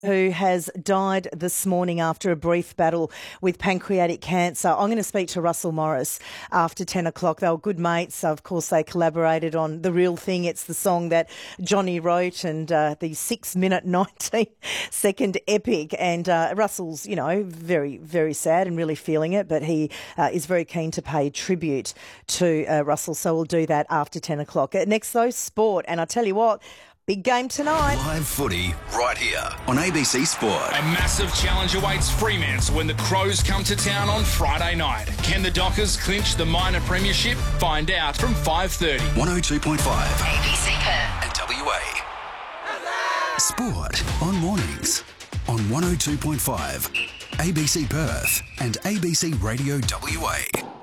who has died this morning after a brief battle with pancreatic cancer. I'm going to speak to Russell Morris after 10 o'clock. They were good mates. Of course, they collaborated on The Real Thing. It's the song that Johnny wrote and the 6-minute 19-second epic. And Russell's, very, very sad and really feeling it, but he is very keen to pay tribute to Russell. So we'll do that after 10 o'clock. Next, though, sport. And I tell you what, big game tonight. Live footy right here on ABC Sport. A massive challenge awaits Fremantle when the Crows come to town on Friday night. Can the Dockers clinch the minor premiership? Find out from 5:30. 102.5 ABC Perth and WA. Sport on mornings on 102.5 ABC Perth and ABC Radio WA.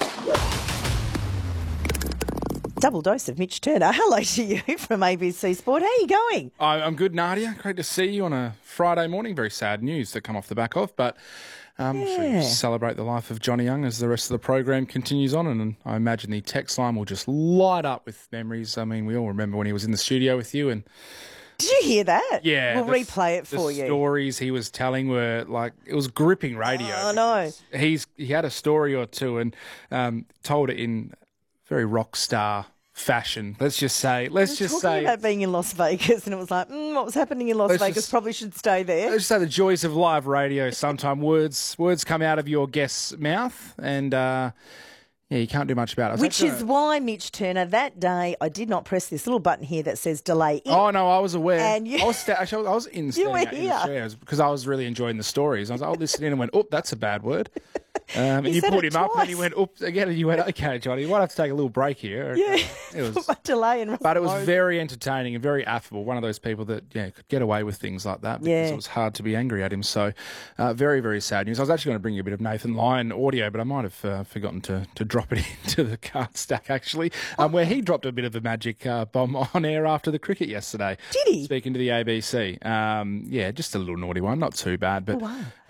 Double dose of Mitch Turner. Hello to you from ABC Sport. How are you going? I'm good, Nadia. Great to see you on a Friday morning. Very sad news to come off the back of, but we celebrate the life of Johnny Young as the rest of the program continues on, and I imagine the text line will just light up with memories. I mean, we all remember when he was in the studio with you, and did you hear that? Yeah. We'll replay it for you. The stories he was telling were like, it was gripping radio. I know. He had a story or two and told it in very rock star fashion. Let's just say about being in Las Vegas, and it was like, what was happening in Las Vegas probably should stay there. Let's just say the joys of live radio. Sometimes words come out of your guest's mouth, and you can't do much about it. Which is why, Mitch Turner, that day I did not press this little button here that says delay in. Oh no, I was aware. And you, I was in the chairs because I was really enjoying the stories. I was like, I'll listen in and went, that's a bad word. And you pulled him up and he went, oops, again, and you went, okay, Johnny, you might have to take a little break here. Yeah, it was delay in. But it was very entertaining and very affable. One of those people that could get away with things like that because it was hard to be angry at him. So very, very sad news. I was actually going to bring you a bit of Nathan Lyon audio, but I might have forgotten to drop it into the card stack, actually, where he dropped a bit of a magic bomb on air after the cricket yesterday. Did he? Speaking to the ABC. Just a little naughty one, not too bad. But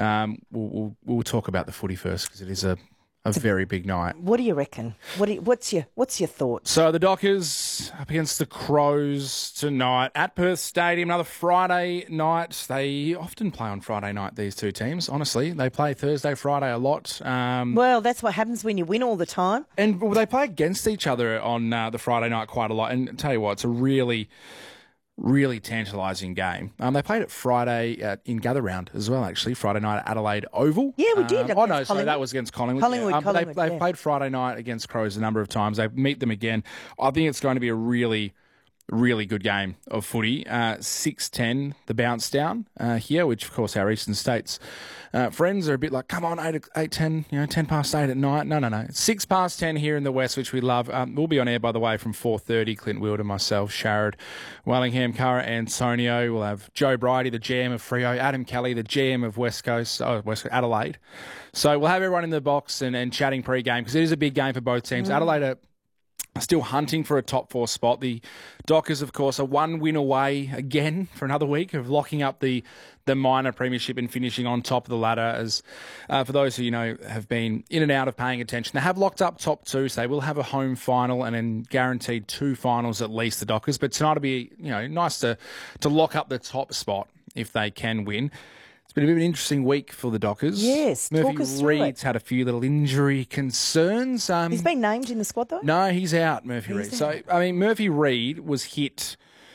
we'll talk about the footy first because it is a very big night. What do you reckon? What's your thoughts? So the Dockers up against the Crows tonight at Perth Stadium, another Friday night. They often play on Friday night, these two teams, honestly. They play Thursday, Friday a lot. Well, that's what happens when you win all the time. And they play against each other on the Friday night quite a lot. And I'll tell you what, it's a really tantalising game. They played it Friday in Gather Round as well, actually. Friday night at Adelaide Oval. Yeah, we did. Sorry, that was against Collingwood. Collingwood, They've played Friday night against Crows a number of times. They meet them again. I think it's going to be a really, really good game of footy. 6:10, the bounce down here, which, of course, our Eastern States friends are a bit like, come on, 8:10, 10 past 8 at night. No. It's 6 past 10 here in the West, which we love. We'll be on air, by the way, from 4:30. Clint Wilder, myself, Sharad, Wellingham, Cara, Antonio. We'll have Joe Bridie, the GM of Freo, Adam Kelly, the GM of West Coast Adelaide. So we'll have everyone in the box and chatting pre-game because it is a big game for both teams. Adelaide are still hunting for a top 4 spot. The Dockers, of course, are one win away again for another week of locking up the minor premiership and finishing on top of the ladder. As for those who have been in and out of paying attention, they have locked up top 2, so they will have a home final and then guaranteed 2 finals at least, the Dockers. But tonight will be nice to lock up the top spot if they can win. It's been a bit of an interesting week for the Dockers. Yes, Murphy Reed's had a few little injury concerns. He's been named in the squad, though? No, he's out, Murphy Reed. So, Murphy Reed was hit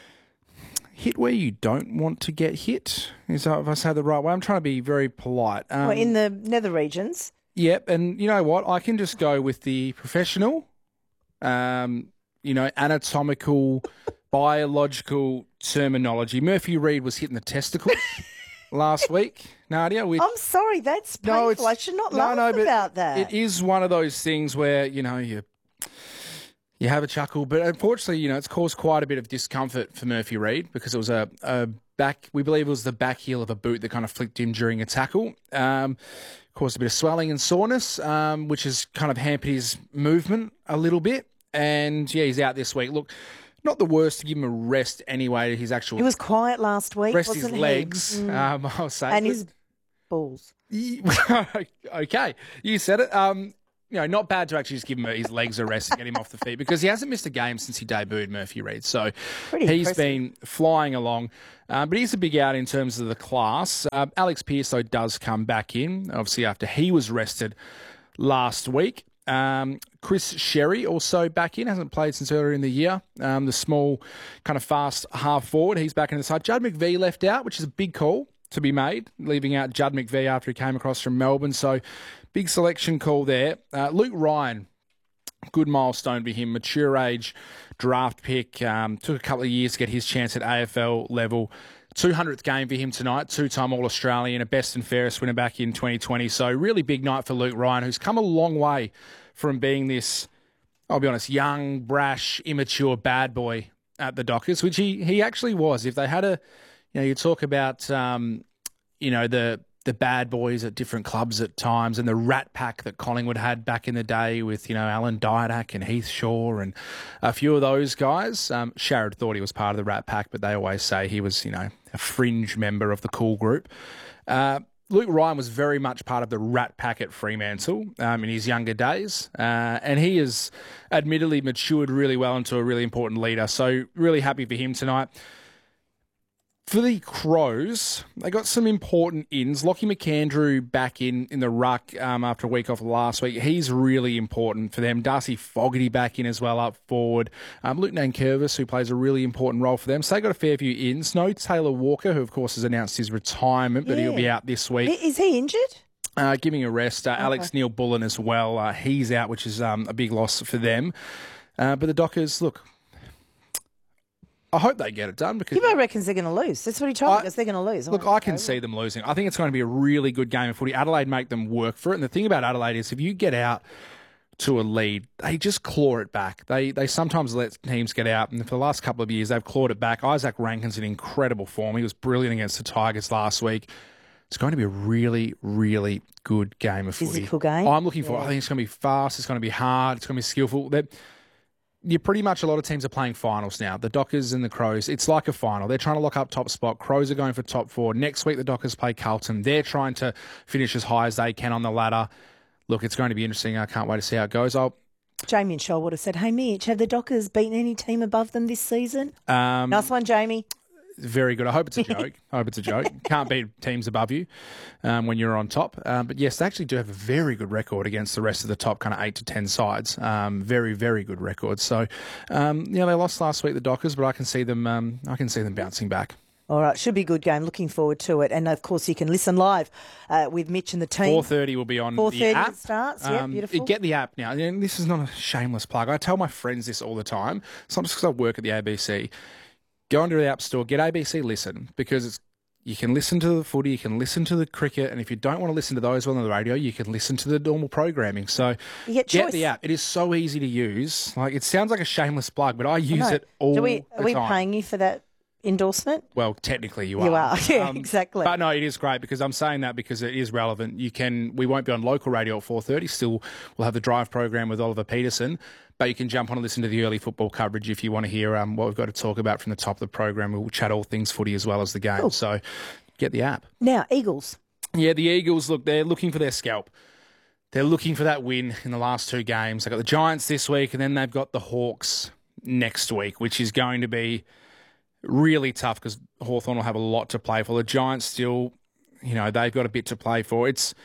where you don't want to get hit. If I say the right way, I'm trying to be very polite. In the nether regions. Yep, and you know what? I can just go with the professional, anatomical, biological terminology. Murphy Reed was hitting the testicles last week, Nadia. I'm sorry, that's painful. I should not laugh about that. It is one of those things where, you have a chuckle, but unfortunately, it's caused quite a bit of discomfort for Murphy Reed because it was we believe it was the back heel of a boot that kind of flicked him during a tackle. Caused a bit of swelling and soreness, which has kind of hampered his movement a little bit. And he's out this week. Look, not the worst to give him a rest anyway. His actual he was quiet last week. Rest wasn't his legs. I'll say, and his balls. Okay, you said it. not bad to actually just give him his legs a rest and get him off the feet because he hasn't missed a game since he debuted, Murphy Reid. So Pretty he's impressive. been flying along. But he's a big out in terms of the class. Alex Pearce, though, does come back in, obviously after he was rested last week. Chris Sherry also back in, hasn't played since earlier in the year. The small, kind of fast half forward, he's back in the side. Judd McVie left out, which is a big call to be made, leaving out Judd McVie after he came across from Melbourne. So big selection call there. Luke Ryan, good milestone for him, mature age draft pick. Took a couple of years to get his chance at AFL level. 200th game for him tonight, two-time All-Australian, a best and fairest winner back in 2020. So really big night for Luke Ryan, who's come a long way from being this, I'll be honest, young, brash, immature bad boy at the Dockers, which he actually was. If they had a, you talk about, the bad boys at different clubs at times and the rat pack that Collingwood had back in the day with, Alan Didak and Heath Shaw and a few of those guys. Sharrod thought he was part of the rat pack, but they always say he was, a fringe member of the cool group. Luke Ryan was very much part of the rat pack at Fremantle in his younger days, and he has admittedly matured really well into a really important leader. So really happy for him tonight. For the Crows, they got some important ins. Lockie McAndrew back in the ruck after a week off last week. He's really important for them. Darcy Fogarty back in as well up forward. Luke Nankervis, who plays a really important role for them. So they got a fair few ins. No Taylor Walker, who of course has announced his retirement, but he'll be out this week. Is he injured? Giving a rest. Alex Neil-Bullen as well. He's out, which is a big loss for them. But the Dockers, look, I hope they get it done because Gibbo reckons they're going to lose. That's what he told us. They're going to lose. Look, I can see them losing. I think it's going to be a really good game of footy. Adelaide make them work for it. And the thing about Adelaide is if you get out to a lead, they just claw it back. They sometimes let teams get out. And for the last couple of years, they've clawed it back. Isaac Rankin's in incredible form. He was brilliant against the Tigers last week. It's going to be a really, really good game of footy. Physical game. I'm looking for it. I think it's going to be fast. It's going to be hard. It's going to be skillful. You're pretty much, a lot of teams are playing finals now. The Dockers and the Crows, it's like a final. They're trying to lock up top spot. Crows are going for top 4. Next week, the Dockers play Carlton. They're trying to finish as high as they can on the ladder. Look, it's going to be interesting. I can't wait to see how it goes. Jamie and Shoal would have said, hey, Mitch, have the Dockers beaten any team above them this season? Nice one, Jamie. Very good. I hope it's a joke. Can't beat teams above you when you're on top. But yes, they actually do have a very good record against the rest of the top kind of 8 to 10 sides. Very, very good record. So, they lost last week, the Dockers, but I can see them bouncing back. All right, should be a good game. Looking forward to it. And, of course, you can listen live with Mitch and the team. 4:30 will be on the app. 4:30 it starts. Yeah, beautiful. Get the app now. And this is not a shameless plug. I tell my friends this all the time. It's not just because I work at the ABC. Go onto the App Store, get ABC Listen, because you can listen to the footy, you can listen to the cricket, and if you don't want to listen to those on the radio, you can listen to the normal programming. So get the app. It is so easy to use. Like, it sounds like a shameless plug, but I use it all the time. Are we paying you for that endorsement? Well, technically you are. You are, yeah, exactly. But no, it is great because I'm saying that because it is relevant. We won't be on local radio at 4:30. Still, we'll have the drive program with Oliver Peterson. But you can jump on and listen to the early football coverage if you want to hear what we've got to talk about from the top of the program. We'll chat all things footy as well as the game. Cool. So get the app. Now, Eagles. Yeah, the Eagles, look, they're looking for their scalp. They're looking for that win in the last 2 games. They've got the Giants this week and then they've got the Hawks next week, which is going to be really tough because Hawthorn will have a lot to play for. The Giants still, they've got a bit to play for. It's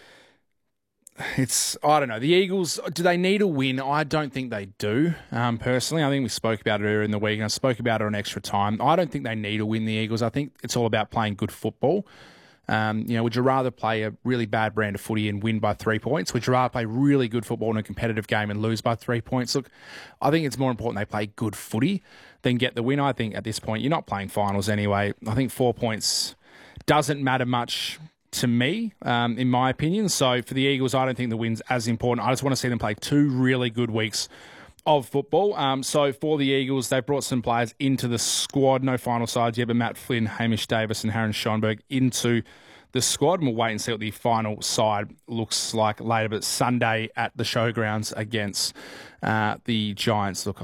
I don't know. The Eagles, do they need a win? I don't think they do, personally. I think we spoke about it earlier in the week, and I spoke about it on Extra Time. I don't think they need a win, the Eagles. I think it's all about playing good football. Would you rather play a really bad brand of footy and win by 3 points? Would you rather play really good football in a competitive game and lose by 3 points? Look, I think it's more important they play good footy than get the win. I think at this point, you're not playing finals anyway. I think 4 points doesn't matter much to me, in my opinion. So for the Eagles, I don't think the win's as important. I just want to see them play 2 really good weeks of football. So for the Eagles, they've brought some players into the squad. No final sides yet, but Matt Flynn, Hamish Davis and Harron Scheinberg into the squad. And we'll wait and see what the final side looks like later. But Sunday at the Showgrounds against the Giants. Look,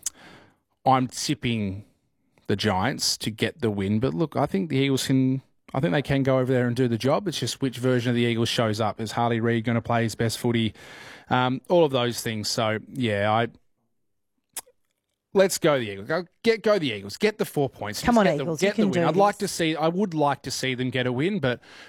I'm tipping the Giants to get the win. But look, I think the Eagles can I think they can go over there and do the job. It's just which version of the Eagles shows up. Is Harley Reid going to play his best footy? All of those things. So, yeah, let's go the Eagles. Go the Eagles. Get the 4 points. Come on, Get Eagles. Get you the can win. do I would like to see them get a win, but